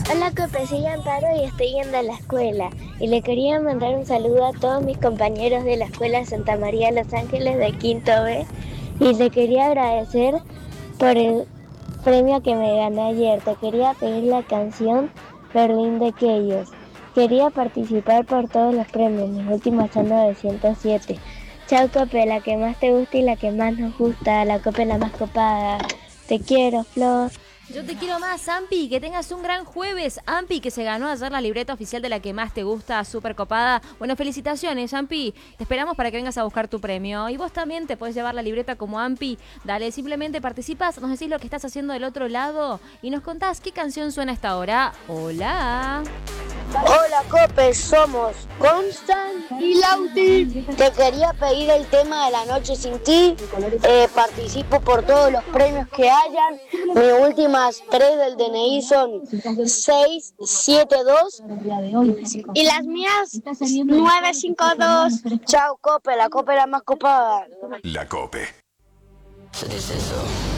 Hola, Cope, soy Amparo y estoy yendo a la escuela. Y le quería mandar un saludo a todos mis compañeros de la escuela Santa María Los Ángeles de Quinto B. Y le quería agradecer por el premio que me gané ayer. Te quería pedir la canción Berlín de Keyes. Quería participar por todos los premios. Mis últimos son 907. Chao, Cope, la que más te gusta y la que más nos gusta. La Cope la más copada. Te quiero, Flor. Yo te quiero más, Ampi, que tengas un gran jueves. Ampi, que se ganó ayer la libreta oficial de la que más te gusta, súper copada. Bueno, felicitaciones, Ampi. Te esperamos para que vengas a buscar tu premio. Y vos también te podés llevar la libreta como Ampi. Dale, simplemente participas, nos decís lo que estás haciendo del otro lado y nos contás qué canción suena a esta hora. Hola. Hola, Cope, somos Constant y Lauti. Te quería pedir el tema de La Noche Sin Ti. Participo por todos los premios que hayan. Mis últimas 3 del DNI son 672 y las mías 952. Chao, Cope, la Cope es la más copada. La Cope. ¿Qué es eso?